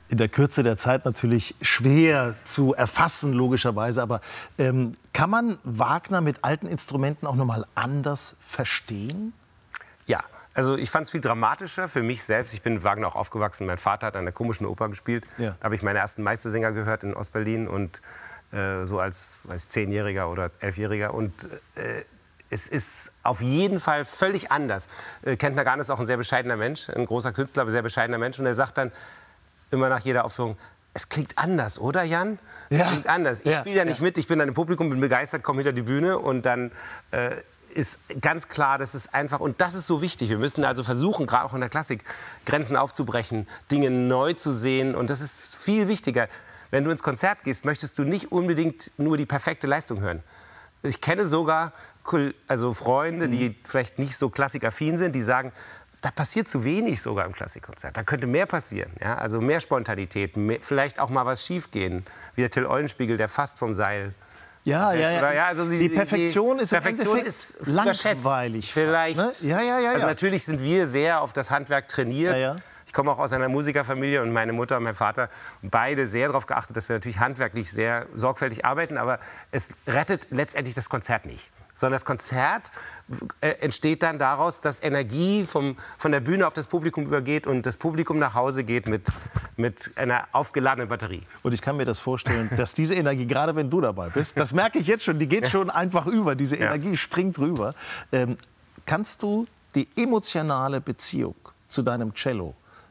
in der Kürze der Zeit natürlich schwer zu erfassen, logischerweise. Aber kann man Wagner mit alten Instrumenten auch noch mal anders verstehen? Ja, also ich fand es viel dramatischer für mich selbst. Ich bin mit Wagner auch aufgewachsen. Mein Vater hat an der Komischen Oper gespielt. Ja. Da habe ich meine ersten Meistersänger gehört in Ostberlin und so als 10-Jähriger oder 11-Jähriger. Und es ist auf jeden Fall völlig anders. Kent Nagano ist auch ein sehr bescheidener Mensch, ein großer Künstler, aber sehr bescheidener Mensch. Und er sagt dann immer nach jeder Aufführung, es klingt anders, oder Jan? Ja. Es klingt anders. Ich spiele ja nicht mit, ich bin dann im Publikum, bin begeistert, komme hinter die Bühne und dann ist ganz klar, das ist einfach, und das ist so wichtig. Wir müssen also versuchen, gerade auch in der Klassik, Grenzen aufzubrechen, Dinge neu zu sehen. Und das ist viel wichtiger. Wenn du ins Konzert gehst, möchtest du nicht unbedingt nur die perfekte Leistung hören. Ich kenne sogar Freunde, die vielleicht nicht so klassikaffin sind, die sagen, da passiert zu wenig sogar im Klassikkonzert. Da könnte mehr passieren. Ja? Also mehr Spontanität, vielleicht auch mal was schiefgehen. Wie der Till Eulenspiegel, der fast vom Seil. Ja. Also die Perfektion ist langweilig. Vielleicht. Fast, ne? Ja. Also natürlich sind wir sehr auf das Handwerk trainiert. Ja. Ich komme auch aus einer Musikerfamilie und meine Mutter und mein Vater beide sehr darauf geachtet, dass wir natürlich handwerklich sehr sorgfältig arbeiten. Aber es rettet letztendlich das Konzert nicht. Sondern das Konzert entsteht dann daraus, dass Energie von der Bühne auf das Publikum übergeht und das Publikum nach Hause geht mit einer aufgeladenen Batterie. Und ich kann mir das vorstellen, dass diese Energie, gerade wenn du dabei bist, das merke ich jetzt schon, die geht schon einfach über, diese Energie springt rüber. Kannst du die emotionale Beziehung zu deinem Cello